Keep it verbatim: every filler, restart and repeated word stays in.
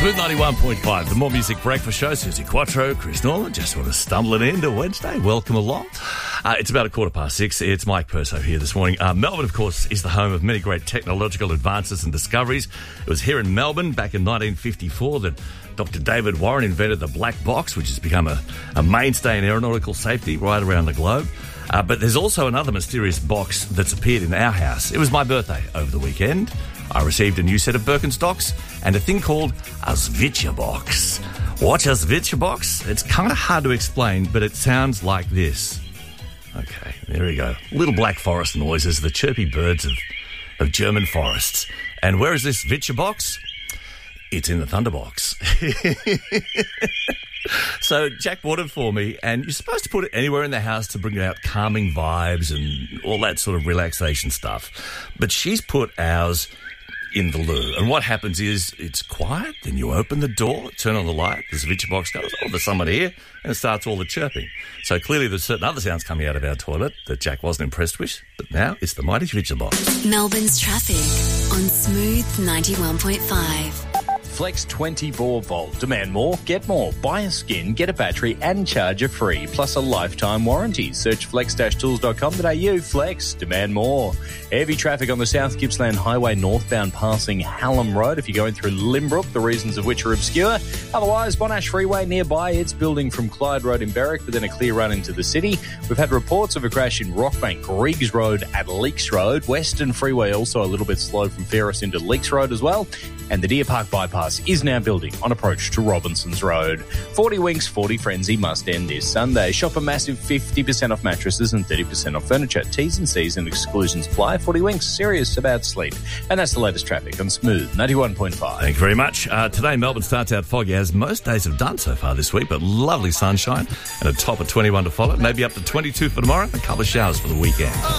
Smooth ninety-one point five, the More Music Breakfast Show. Susie Quattro, Chris Norman, just sort of stumbling into Wednesday. Welcome along. Uh, it's about a quarter past six. It's Mike Perso here this morning. Uh, Melbourne, of course, is the home of many great technological advances and discoveries. It was here in Melbourne back in nineteen fifty-four that Doctor David Warren invented the black box, which has become a, a mainstay in aeronautical safety right around the globe. Uh, but there's also another mysterious box that's appeared in our house. It was my birthday over the weekend. I received a new set of Birkenstocks and a thing called a Svitcher box. What's a Svitcher box? It's kind of hard to explain, but it sounds like this. Okay, there we go. Little black forest noises, the chirpy birds of, of German forests. And where is this Svitcher box? It's in the Thunderbox. So Jack bought it for me, and you're supposed to put it anywhere in the house to bring out calming vibes and all that sort of relaxation stuff. But she's put ours in the loo. And what happens is it's quiet, then you open the door, turn on the light, the Svitcher box goes, oh, there's someone here, and it starts all the chirping. So clearly there's certain other sounds coming out of our toilet that Jack wasn't impressed with, but now it's the mighty Svitcher box. Melbourne's traffic on Smooth ninety-one point five. Flex twenty-four volt. Demand more, get more. Buy a skin, get a battery and charger free, plus a lifetime warranty. Search flex dash tools dot com dot a u. Flex, demand more. Heavy traffic on the South Gippsland Highway northbound passing Hallam Road if you're going through Limbrook, the reasons of which are obscure. Otherwise, Monash Freeway nearby, it's building from Clyde Road in Berwick, but then a clear run into the city. We've had reports of a crash in Rockbank, Riggs Road at Leaks Road. Western Freeway also a little bit slow from Ferris into Leaks Road as well. And the Deer Park Bypass is now building on approach to Robinson's Road. forty Winks, forty Frenzy must end this Sunday. Shop a massive fifty percent off mattresses and thirty percent off furniture. T's and C's and exclusions apply. forty Winks, serious about sleep. And that's the latest traffic on Smooth ninety-one point five. Thank you very much. Uh, today, Melbourne starts out foggy, as most days have done so far this week, but lovely sunshine and a top of twenty-one to follow. Maybe up to twenty-two for tomorrow, a couple of showers for the weekend.